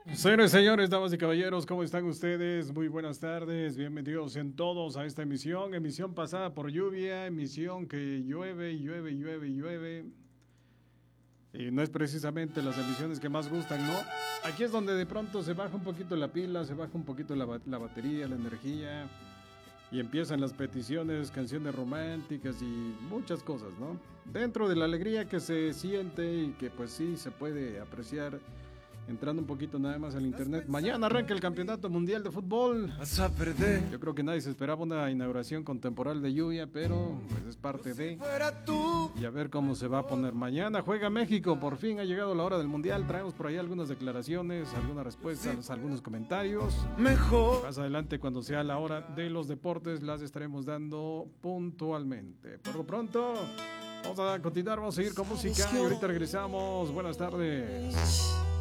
Señores, señores, damas y caballeros, ¿cómo están ustedes? Muy buenas tardes, bienvenidos en todos a esta emisión pasada por lluvia, emisión que llueve, llueve, llueve, llueve. Y no es precisamente las emisiones que más gustan, ¿no? Aquí es donde de pronto se baja un poquito la pila, se baja un poquito la batería, la energía, y empiezan las peticiones, canciones románticas y muchas cosas, ¿no? Dentro de la alegría que se siente y que pues sí se puede apreciar entrando un poquito nada más al internet. Mañana arranca el Campeonato Mundial de Fútbol. Vas a perder. Yo creo que nadie se esperaba una inauguración con temporal de lluvia, pero pues es parte de. Fuera tú. Y a ver cómo se va a poner mañana. Juega México, por fin ha llegado la hora del Mundial. Traemos por ahí algunas declaraciones, algunas respuestas, algunos comentarios. Mejor. Más adelante, cuando sea la hora de los deportes, las estaremos dando puntualmente. Por lo pronto, vamos a continuar, vamos a seguir con música y ahorita regresamos. Buenas tardes.